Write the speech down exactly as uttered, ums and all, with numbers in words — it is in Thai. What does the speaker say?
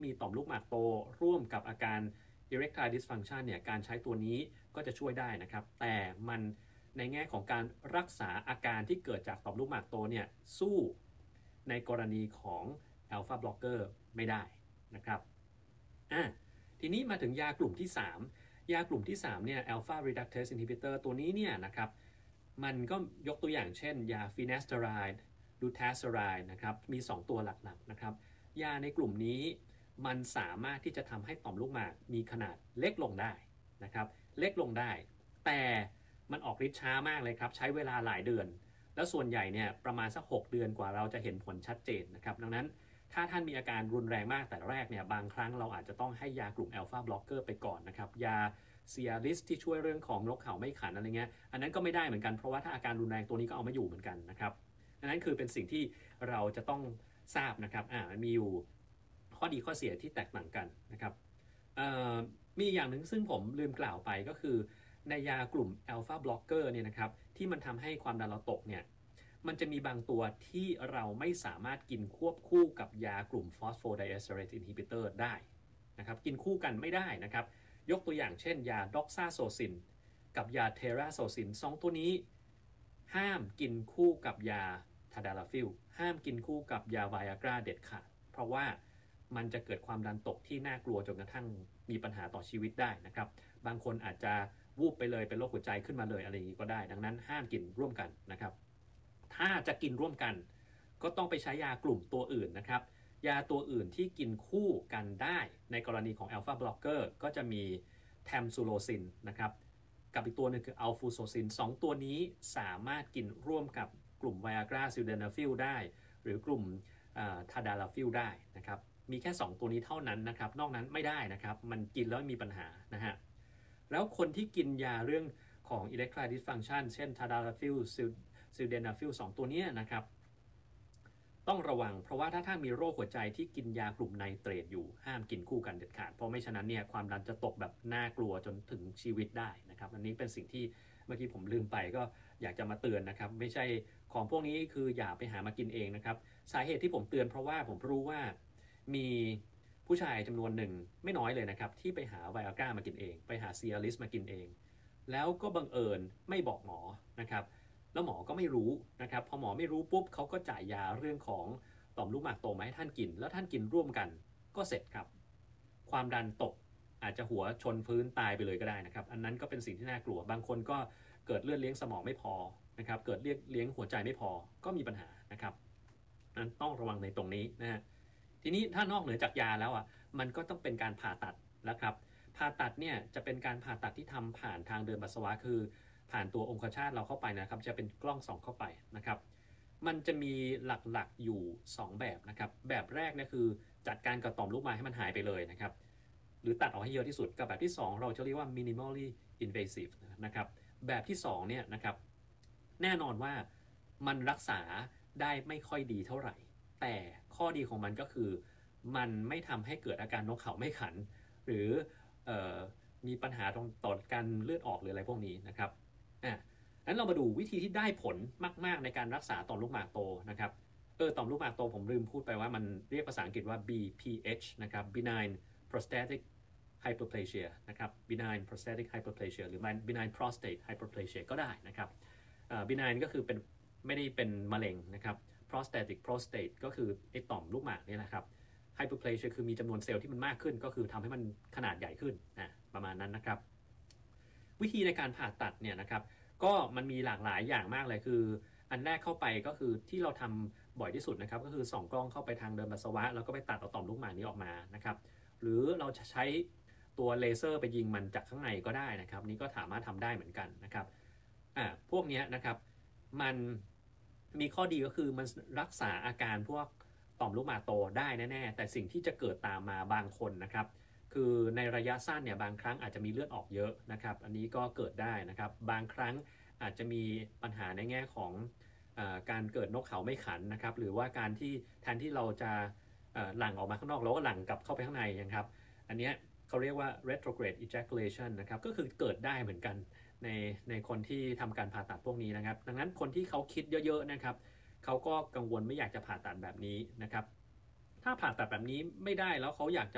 มีต่อมลูกหมากโตร่วมกับอาการ erectile dysfunction เนี่ยการใช้ตัวนี้ก็จะช่วยได้นะครับแต่มันในแง่ของการรักษาอาการที่เกิดจากต่อมลูกหมากโตเนี่ยสู้ในกรณีของ alpha blocker ไม่ได้นะครับอ่ะทีนี้มาถึงยากลุ่มที่สามยากลุ่มที่สามเนี่ย alpha reductase inhibitor ตัวนี้เนี่ยนะครับมันก็ยกตัวอย่างเช่นยา finasteride dutasteride นะครับมีสองตัวหลักๆนะครับยาในกลุ่มนี้มันสามารถที่จะทำให้ต่อมลูกหมากมีขนาดเล็กลงได้นะครับเล็กลงได้แต่มันออกฤทธิ์ช้ามากเลยครับใช้เวลาหลายเดือนแล้วส่วนใหญ่เนี่ยประมาณสักหกเดือนกว่าเราจะเห็นผลชัดเจนนะครับดังนั้นถ้าท่านมีอาการรุนแรงมากแต่แรกเนี่ยบางครั้งเราอาจจะต้องให้ยากลุ่ม Alpha Blocker ไปก่อนนะครับยาเซียริสที่ช่วยเรื่องของนกเขาไม่ขันอะไรเงี้ยอันนั้นก็ไม่ได้เหมือนกันเพราะว่าถ้าอาการรุนแรงตัวนี้ก็เอาไม่อยู่เหมือนกันนะครับอันนั้นคือเป็นสิ่งที่เราจะต้องทราบนะครับอ่ามันมีอยู่ข้อดีข้อเสียที่แตกต่างกันนะครับมีอย่างหนึ่งซึ่งผมลืมกล่าวไปก็คือในยากลุ่ม Alpha Blocker เนี่ยนะครับที่มันทำให้ความดันเราตกเนี่ยมันจะมีบางตัวที่เราไม่สามารถกินควบคู่กับยากลุ่ม phosphodiesterase inhibitor ได้นะครับกินคู่กันไม่ได้นะครับยกตัวอย่างเช่นยา doxazosin กับยา terazosin สองตัวนี้ห้ามกินคู่กับยา tadalafil ห้ามกินคู่กับยา Viagra เด็ดขาดเพราะว่ามันจะเกิดความดันตกที่น่ากลัวจนกระทั่งมีปัญหาต่อชีวิตได้นะครับบางคนอาจจะวูบไปเลยเป็นโรคหัวใจขึ้นมาเลยอะไรอย่างนี้ก็ได้ดังนั้นห้ามกินร่วมกันนะครับถ้าจะกินร่วมกันก็ต้องไปใช้ยากลุ่มตัวอื่นนะครับยาตัวอื่นที่กินคู่กันได้ในกรณีของ Alpha Blocker ก็จะมี Tamsulosin นะครับกับอีกตัวหนึ่งคือ Alfuzosin สองตัวนี้สามารถกินร่วมกับกลุ่ม Viagra Sildenafil ได้หรือกลุ่ม Tadalafil ได้นะครับมีแค่สองตัวนี้เท่านั้นนะครับนอกนั้นไม่ได้นะครับมันกินแล้วมีปัญหานะฮะแล้วคนที่กินยาเรื่องของ erectile dysfunction เช่น Tadalafil Sildenafil สองตัวนี้นะครับต้องระวังเพราะว่าถ้าท่านมีโรคหัวใจที่กินยากลุ่มไนเตรตอยู่ห้ามกินคู่กันเด็ดขาดเพราะไม่ฉะนั้นเนี่ยความดันจะตกแบบน่ากลัวจนถึงชีวิตได้นะครับอันนี้เป็นสิ่งที่เมื่อกี้ผมลืมไปก็อยากจะมาเตือนนะครับไม่ใช่ของพวกนี้คืออย่าไปหามากินเองนะครับสาเหตุที่ผมเตือนเพราะว่าผมรู้ว่ามีผู้ชายจำนวนหนึ่งไม่น้อยเลยนะครับที่ไปหาไวอาก้ามากินเองไปหาเซียริสมากินเองแล้วก็บังเอิญไม่บอกหมอนะครับแล้วหมอก็ไม่รู้นะครับพอหมอไม่รู้ปุ๊บเขาก็จ่ายยาเรื่องของต่อมลูกหมากโตมาให้ท่านกินแล้วท่านกินร่วมกันก็เสร็จครับความดันตกอาจจะหัวชนพื้นตายไปเลยก็ได้นะครับอันนั้นก็เป็นสิ่งที่น่ากลัวบางคนก็เกิดเลือดเลี้ยงสมองไม่พอนะครับเกิดเลือดเลี้ยงหัวใจไม่พอก็มีปัญหานะครับนั้นต้องระวังในตรงนี้นะฮะทีนี้ถ้านอกเหนือจากยาแล้วอ่ะมันก็ต้องเป็นการผ่าตัดแล้วครับผ่าตัดเนี่ยจะเป็นการผ่าตัดที่ทำผ่านทางเดินปัสสาวะคือผ่านตัวองคชาตเราเข้าไปนะครับจะเป็นกล้องส่องเข้าไปนะครับมันจะมีหลักๆอยู่สองแบบนะครับแบบแรกเนี่ยคือจัดการกับต่อมลูกหมากให้มันหายไปเลยนะครับหรือตัดออกให้เยอะที่สุดกับแบบที่สองเราจะเรียกว่า minimally invasive นะครับแบบที่สองเนี่ยนะครับแน่นอนว่ามันรักษาได้ไม่ค่อยดีเท่าไหร่แต่ข้อดีของมันก็คือมันไม่ทำให้เกิดอาการนกเขาไม่ขันหรือเอ่อมีปัญหาตรงต่อการเลือดออกหรืออะไรพวกนี้นะครับอ่ะงั้นเรามาดูวิธีที่ได้ผลมากๆในการรักษาต่อมลูกหมากโตนะครับเออต่อมลูกหมากโตผมลืมพูดไปว่ามันเรียกภาษาอังกฤษว่า บี พี เอช นะครับ benign prostatic hyperplasia นะครับ benign prostatic hyperplasia หรือ benign prostate hyperplasia ก็ได้นะครับ benign ก็คือเป็นไม่ได้เป็นมะเร็งนะครับ prostatic prostate ก็คือไอ้ต่อมลูกหมากนี่แหละครับ hyperplasia คือมีจำนวนเซลล์ที่มันมากขึ้นก็คือทำให้มันขนาดใหญ่ขึ้นนะประมาณนั้นนะครับวิธีในการผ่าตัดเนี่ยนะครับก็มันมีหลากหลายอย่างมากเลยคืออันแรกเข้าไปก็คือที่เราทำบ่อยที่สุดนะครับก็คือส่องกล้องเข้าไปทางเดินปัสสาวะแล้วก็ไปตัดเอาต่อมลูกหมากนี้ออกมานะครับหรือเราจะใช้ตัวเลเซอร์ไปยิงมันจากข้างในก็ได้นะครับนี่ก็สามารถทำได้เหมือนกันนะครับอ่าพวกนี้นะครับมันมีข้อดีก็คือมันรักษาอาการพวกต่อมลูกหมากโตได้แน่ๆแต่สิ่งที่จะเกิดตามมาบางคนนะครับคือในระยะสั้นเนี่ยบางครั้งอาจจะมีเลือดออกเยอะนะครับอันนี้ก็เกิดได้นะครับบางครั้งอาจจะมีปัญหาในแง่ของการเกิดนกเขาไม่ขันนะครับหรือว่าการที่แทนที่เราจะหลั่งออกมาข้างนอกเราก็หลั่งกลับเข้าไปข้างในนะครับอันนี้เขาเรียกว่า retrograde ejaculation นะครับก็คือเกิดได้เหมือนกันในในคนที่ทำการผ่าตัดพวกนี้นะครับดังนั้นคนที่เขาคิดเยอะๆนะครับเขาก็กังวลไม่อยากจะผ่าตัดแบบนี้นะครับถ้าผ่าตัดแบบนี้ไม่ได้แล้วเขาอยากจะ